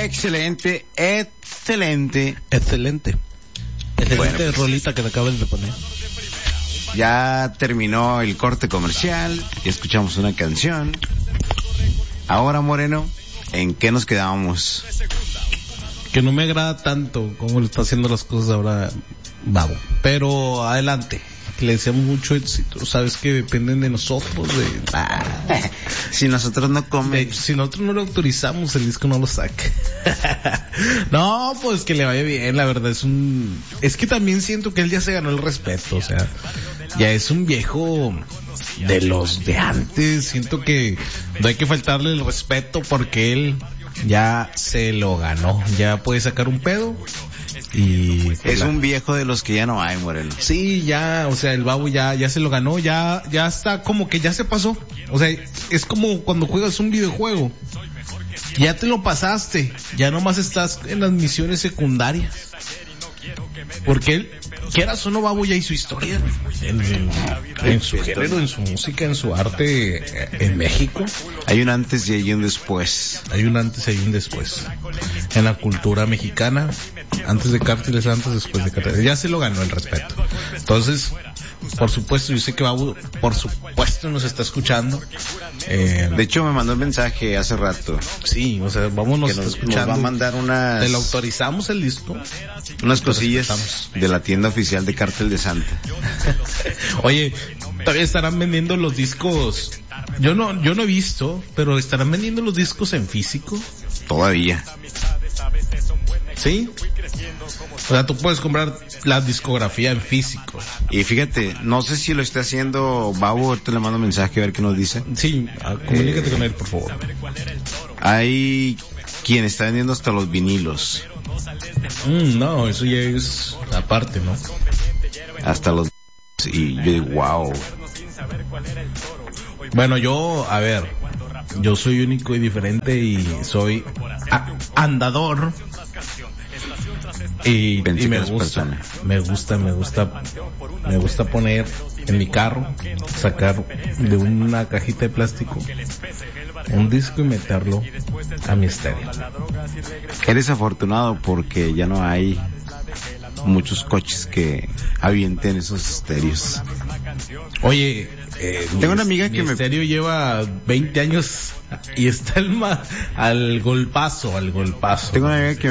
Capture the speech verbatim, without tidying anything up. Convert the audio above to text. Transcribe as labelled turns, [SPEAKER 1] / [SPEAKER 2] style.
[SPEAKER 1] excelente, excelente.
[SPEAKER 2] Excelente. Excelente
[SPEAKER 1] Bueno, pues,
[SPEAKER 2] rolita que le acabas de poner.
[SPEAKER 1] Ya terminó el corte comercial, ya escuchamos una canción. Ahora, Moreno, ¿en qué nos quedábamos?
[SPEAKER 2] Que no me agrada tanto como le está haciendo las cosas ahora Babo. Pero adelante, que le deseamos mucho éxito. Sabes que dependen de nosotros. De... Ah,
[SPEAKER 1] si nosotros no comemos.
[SPEAKER 2] Si nosotros no lo autorizamos, el disco no lo saca. No, pues que le vaya bien, la verdad es un... Es que también siento que él ya se ganó el respeto, o sea, ya es un viejo de los de antes. Siento que no hay que faltarle el respeto porque él ya se lo ganó. Ya puede sacar un pedo y...
[SPEAKER 1] Es
[SPEAKER 2] la...
[SPEAKER 1] un viejo de los que ya no hay, Moreno.
[SPEAKER 2] Sí, ya, o sea, el Babo ya, ya se lo ganó, ya, ya está como que ya se pasó. O sea, es como cuando juegas un videojuego. Ya te lo pasaste, ya nomás estás en las misiones secundarias. Porque él, quieras o no, Babo ya hizo historia en, en, en su género, en su música, en su arte en México.
[SPEAKER 1] Hay un antes y hay un después.
[SPEAKER 2] Hay un antes y hay un después. En la cultura mexicana, antes de Cárteles, antes, después de Cárteles. Ya se lo ganó el respeto. Entonces, por supuesto, yo sé que Babo, por supuesto, nos está escuchando. Eh,
[SPEAKER 1] de hecho, me mandó un mensaje hace rato.
[SPEAKER 2] Sí, o sea, Babo nos
[SPEAKER 1] que
[SPEAKER 2] está
[SPEAKER 1] nos,
[SPEAKER 2] escuchando.
[SPEAKER 1] Nos va a mandar unas...
[SPEAKER 2] ¿Te lo autorizamos el disco?
[SPEAKER 1] Unas cosillas de la tienda oficial de Cártel de Santa.
[SPEAKER 2] Oye, todavía estarán vendiendo los discos. Yo no, yo no he visto, pero estarán vendiendo los discos en físico.
[SPEAKER 1] Todavía.
[SPEAKER 2] ¿Sí? O sea, tú puedes comprar la discografía en físico.
[SPEAKER 1] Y fíjate, no sé si lo está haciendo Babo, ahorita le mando un mensaje a ver qué nos dice.
[SPEAKER 2] Sí, comunícate eh, con él, por favor.
[SPEAKER 1] Hay quien está vendiendo hasta los vinilos.
[SPEAKER 2] Mm, no, eso ya es aparte, ¿no?
[SPEAKER 1] Hasta los... Y yo digo, wow.
[SPEAKER 2] Bueno, yo, a ver, yo soy único y diferente y soy a- andador. Y, y me gusta, me gusta, me gusta, me gusta poner en mi carro, sacar de una cajita de plástico un disco y meterlo a mi estéreo.
[SPEAKER 1] Eres afortunado porque ya no hay muchos coches que avienten esos estéreos.
[SPEAKER 2] Oye, eh,
[SPEAKER 1] tengo una amiga
[SPEAKER 2] mi
[SPEAKER 1] que me...
[SPEAKER 2] estéreo lleva veinte años y está el ma- al golpazo, al golpazo.
[SPEAKER 1] Tengo una amiga que